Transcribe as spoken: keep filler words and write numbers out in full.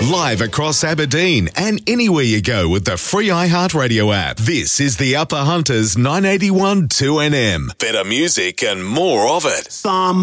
Live across Aberdeen and anywhere you go with the free iHeartRadio app. This is the Upper Hunters nine eighty-one two N M. Better music and more of it. Some